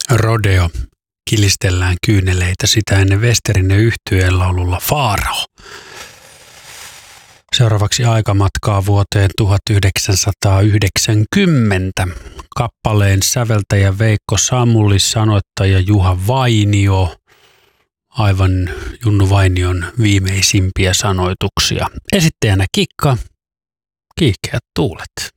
Rodeo. Kilistellään kyyneleitä sitä ennen Westerinen yhtyeen laululla Faarao. Seuraavaksi aikamatkaa vuoteen 1990. Kappaleen säveltäjä Veikko Samuli, sanoittaja Juha Vainio. Aivan Junnu Vainion viimeisimpiä sanoituksia. Esittäjänä Kikka, Kiihkeät tuulet.